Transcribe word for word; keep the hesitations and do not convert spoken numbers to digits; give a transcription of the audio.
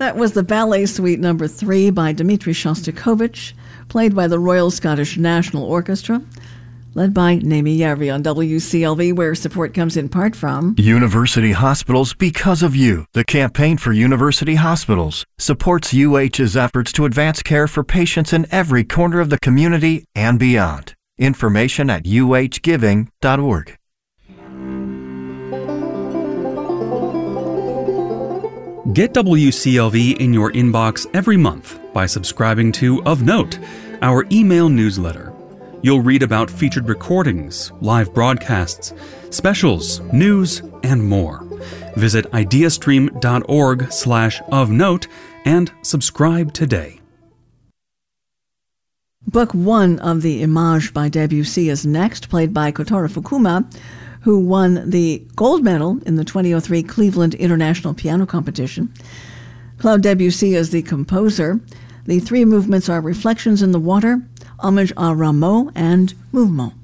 That was the Ballet Suite number three by Dmitri Shostakovich, played by the Royal Scottish National Orchestra, led by Naomi Yarvi on W C L V, where support comes in part from University Hospitals Because of You. The campaign for University Hospitals supports U H's efforts to advance care for patients in every corner of the community and beyond. Information at u h giving dot org. Get W C L V in your inbox every month by subscribing to Of Note, our email newsletter. You'll read about featured recordings, live broadcasts, specials, news, and more. Visit ideastream.org slash of note and subscribe today. Book one of the Image by Debussy is next, played by Kotaro Fukuma, who won the gold medal in the twenty oh three Cleveland International Piano Competition. Claude Debussy is the composer. The three movements are Reflections in the Water, Homage à Rameau, and Mouvement.